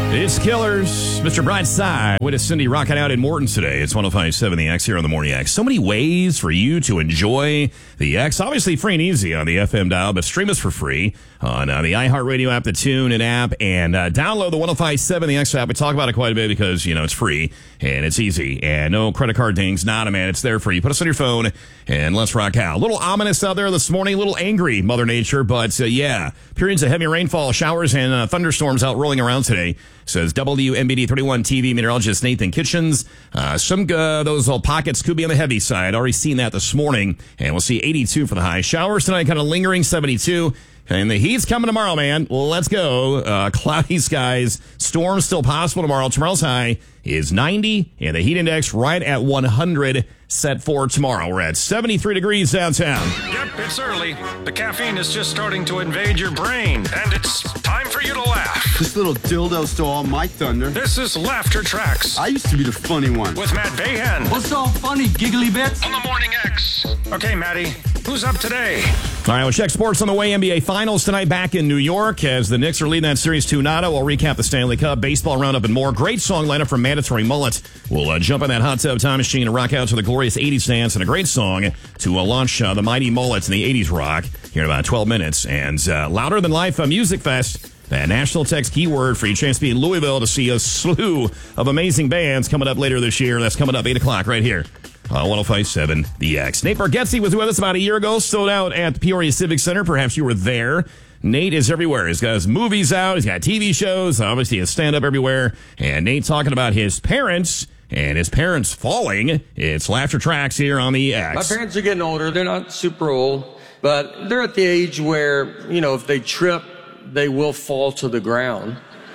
It's Killers, Mr. Brightside. With Cindy rocking out in Morton today. It's 105.7 The X here on the Morning X. So many ways for you to enjoy the X. Obviously free and easy on the FM dial, but stream us for free on the iHeartRadio app, the TuneIn app, and download the 105.7 The X app. We talk about it quite a bit because, you know, it's free and it's easy. And no credit card dings. Nada, man. It's there for you. Put us on your phone and let's rock out. A little ominous out there this morning. A little angry, Mother Nature. But, yeah, periods of heavy rainfall, showers, and thunderstorms out rolling around today. Says WMBD 31 TV meteorologist Nathan Kitchens. Some those little pockets could be on the heavy side. Already seen that this morning. And we'll see 82 for the high. Showers tonight kind of lingering, 72. And the heat's coming tomorrow, man. Well, let's go. Cloudy skies. Storms still possible tomorrow. Tomorrow's high is 90. And the heat index right at 100 set for tomorrow. We're at 73 degrees downtown. Yep, it's early. The caffeine is just starting to invade your brain. And it's time for you to laugh. This little dildo stole all my thunder. This is Laughter Tracks. I used to be the funny one. With Matt Bayhan. What's so funny, giggly bits? On the Morning X. Okay, Matty, who's up today? All right, we'll check sports on the way. NBA Finals tonight back in New York as the Knicks are leading that series 2-0. We'll recap the Stanley Cup, baseball roundup, and more. Great song lineup from Mandatory Mullet. We'll jump in that hot tub time machine and rock out to the glorious 80s dance and a great song to launch the mighty Mullets in the 80s rock here in about 12 minutes. And Louder Than Life Music Fest. That national text keyword for your chance to be in Louisville to see a slew of amazing bands coming up later this year. That's coming up 8 o'clock right here. 105.7 The X. Nate Bargatze was with us about a year ago, sold out at the Peoria Civic Center. Perhaps you were there. Nate is everywhere. He's got his movies out. He's got TV shows. Obviously, his stand-up everywhere. And Nate talking about his parents and his parents falling. It's Laughter Tracks here on the X. My parents are getting older. They're not super old, but they're at the age where, you know, if they trip, they will fall to the ground.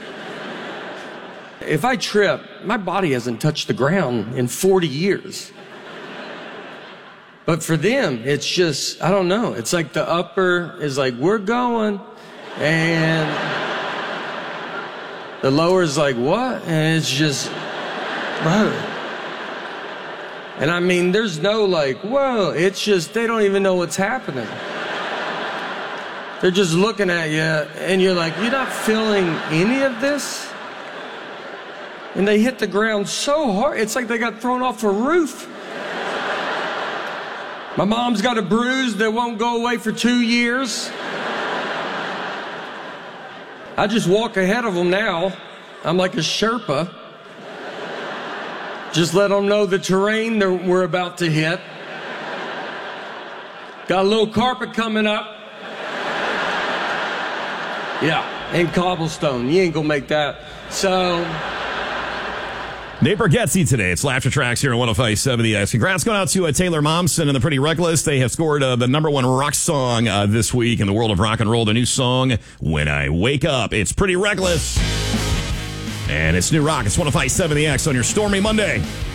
If I trip, my body hasn't touched the ground in 40 years. But for them, it's just, I don't know. It's like the upper is like, we're going. And the lower is like, what? And it's just, whoa. And I mean, there's no like, whoa. It's just, they don't even know what's happening. They're just looking at you, and you're like, you're not feeling any of this? And they hit the ground so hard, it's like they got thrown off a roof. My mom's got a bruise that won't go away for 2 years. I just walk ahead of them now. I'm like a Sherpa. Just let them know the terrain we're about to hit. Got a little carpet coming up. Yeah, and cobblestone. You ain't gonna make that. So... Nate Bargatze today. It's Laughter Tracks here on 105.7 The X. Congrats going out to Taylor Momsen and the Pretty Reckless. They have scored the number one rock song this week in the world of rock and roll. The new song, When I Wake Up. It's Pretty Reckless. And it's new rock. It's 105.7 The X on your stormy Monday.